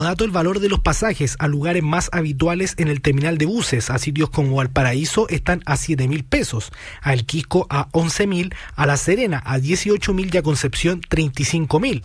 Dato, el valor de los pasajes a lugares más habituales en el terminal de buses, a sitios como Valparaíso, están a 7.000 pesos, a El Quisco a 11.000, a La Serena a 18.000 y a Concepción 35.000.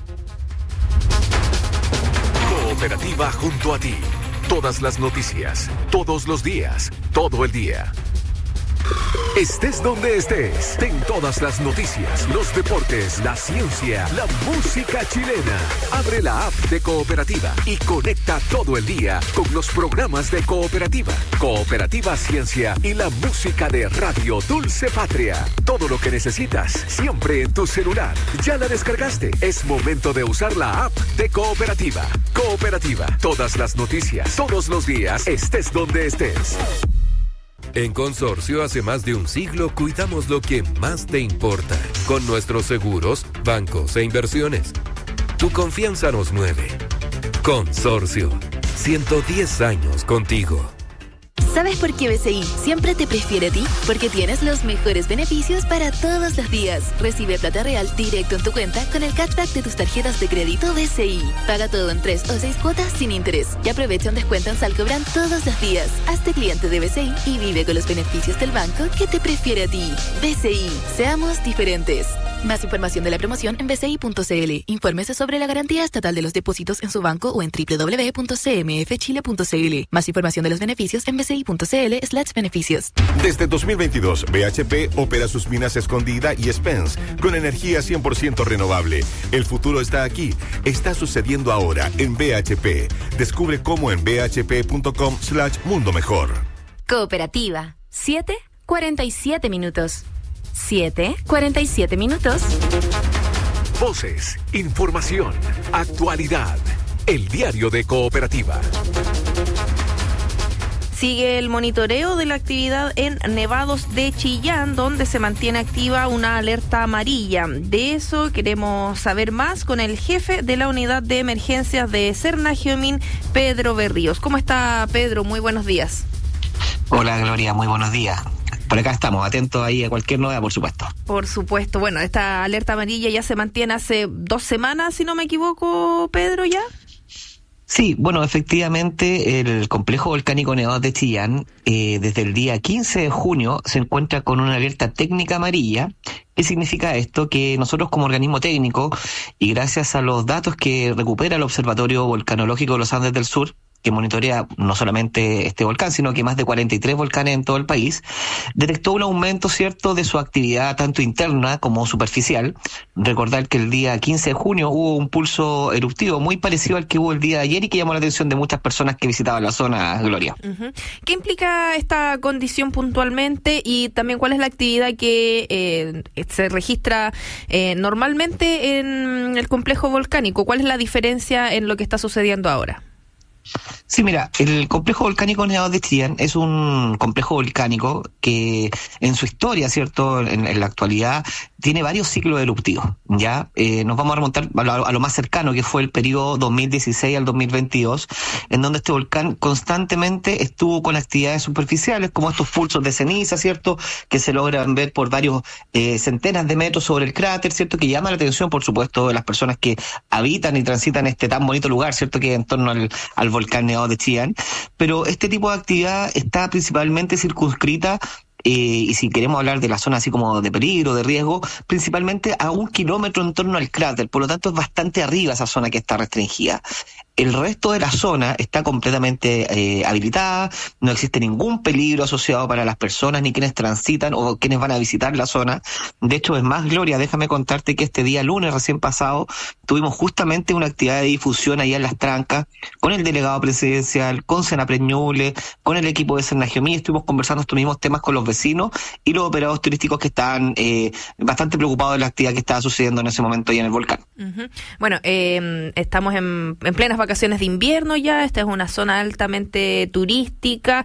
Cooperativa junto a ti. Todas las noticias, todos los días, todo el día. Estés donde estés, ten todas las noticias, los deportes, la ciencia, la música chilena. Abre la app de Cooperativa y conecta todo el día con los programas de Cooperativa, Cooperativa Ciencia y la música de Radio Dulce Patria. Todo lo que necesitas, siempre en tu celular. ¿Ya la descargaste? Es momento de usar la app de Cooperativa. Cooperativa, todas las noticias, todos los días, estés donde estés. En Consorcio, hace más de un siglo, cuidamos lo que más te importa. Con nuestros seguros, bancos e inversiones. Tu confianza nos mueve. Consorcio, 110 años contigo. ¿Sabes por qué BCI siempre te prefiere a ti? Porque tienes los mejores beneficios para todos los días. Recibe plata real directo en tu cuenta con el cashback de tus tarjetas de crédito BCI. Paga todo en 3 o 6 cuotas sin interés. Y aprovecha un descuento en Salcobran todos los días. Hazte cliente de BCI y vive con los beneficios del banco que te prefiere a ti. BCI, seamos diferentes. Más información de la promoción en bci.cl. Infórmese sobre la garantía estatal de los depósitos en su banco o en www.cmfchile.cl. Más información de los beneficios en bci.cl/beneficios. Desde 2022, BHP opera sus minas Escondida y Spence con energía 100% renovable. El futuro está aquí. Está sucediendo ahora en BHP. Descubre cómo en bhp.com/mundo mejor. Cooperativa. 7:47 minutos. 7:47 minutos. Voces, información, actualidad. El diario de Cooperativa. Sigue el monitoreo de la actividad en Nevados de Chillán, donde se mantiene activa una alerta amarilla. De eso queremos saber más con el jefe de la unidad de emergencias de Cernagiomín, Pedro Berríos. ¿Cómo está, Pedro? Muy buenos días. Hola, Gloria, muy buenos días. Por acá estamos, atentos ahí a cualquier novedad, por supuesto. Por supuesto. Bueno, esta alerta amarilla ya se mantiene hace 2 semanas, si no me equivoco, Pedro, ¿ya? Sí, bueno, efectivamente, el complejo volcánico Nevados de Chillán, desde el día 15 de junio, se encuentra con una alerta técnica amarilla. ¿Qué significa esto? Que nosotros como organismo técnico, y gracias a los datos que recupera el Observatorio Volcanológico de los Andes del Sur, que monitorea no solamente este volcán, sino que más de 43 volcanes en todo el país, detectó un aumento, ¿cierto?, de su actividad tanto interna como superficial. Recordar que el día 15 de junio hubo un pulso eruptivo muy parecido al que hubo el día de ayer y que llamó la atención de muchas personas que visitaban la zona, Gloria. Uh-huh. ¿Qué implica esta condición puntualmente y también cuál es la actividad que se registra normalmente en el complejo volcánico? ¿Cuál es la diferencia en lo que está sucediendo ahora? Sí, mira, el complejo volcánico Nevados de Chillán es un complejo volcánico que en su historia, ¿cierto?, en la actualidad, tiene varios ciclos eruptivos, ¿ya? Nos vamos a remontar a lo más cercano, que fue el periodo 2016 al 2022, en donde este volcán constantemente estuvo con actividades superficiales, como estos pulsos de ceniza, ¿cierto?, que se logran ver por varios centenas de metros sobre el cráter, ¿cierto?, que llama la atención, por supuesto, de las personas que habitan y transitan este tan bonito lugar, ¿cierto?, que en torno al volcán Nevados de Chillán. Pero este tipo de actividad está principalmente circunscrita, y si queremos hablar de la zona así como de peligro, de riesgo, principalmente a 1 kilómetro en torno al cráter, por lo tanto es bastante arriba esa zona que está restringida. El resto de la zona está completamente habilitada, no existe ningún peligro asociado para las personas ni quienes transitan o quienes van a visitar la zona. De hecho, es más, Gloria, déjame contarte que este día lunes recién pasado tuvimos justamente una actividad de difusión allá en Las Trancas con el delegado presidencial, con Senapred Ñuble, con el equipo de Cernagiomín. Estuvimos conversando estos mismos temas con los vecinos y los operadores turísticos que estaban bastante preocupados de la actividad que estaba sucediendo en ese momento allá en el volcán. Uh-huh. Bueno, estamos en plenas vacaciones de invierno ya, esta es una zona altamente turística.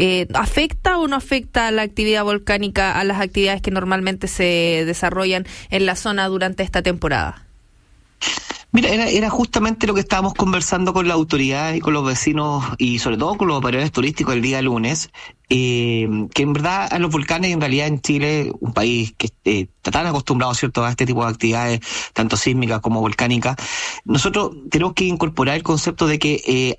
¿Afecta o no afecta la actividad volcánica a las actividades que normalmente se desarrollan en la zona durante esta temporada? Mira, era justamente lo que estábamos conversando con la autoridad y con los vecinos y sobre todo con los operadores turísticos el día lunes, que en verdad a los volcanes, en realidad en Chile, un país que está tan acostumbrado, ¿cierto?, a este tipo de actividades, tanto sísmicas como volcánicas, nosotros tenemos que incorporar el concepto de que